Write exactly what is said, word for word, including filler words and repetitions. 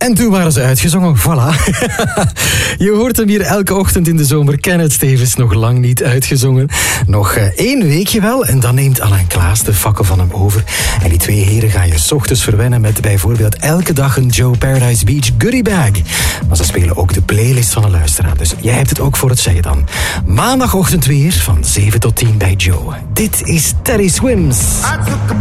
En toen waren ze uitgezongen, voilà. Je hoort hem hier elke ochtend in de zomer. Kenneth Stevens nog lang niet uitgezongen. Nog uh, één weekje wel en dan neemt Alain Klaas de fakkel van hem over. En die twee heren gaan je 's ochtends verwennen met bijvoorbeeld elke dag een Joe Paradise Beach goodie bag. Maar ze spelen ook de playlist van een luisteraar. Dus jij hebt het ook voor het zeggen dan. Maandagochtend weer van zeven tot tien bij Joe. Dit is Teddy Swims.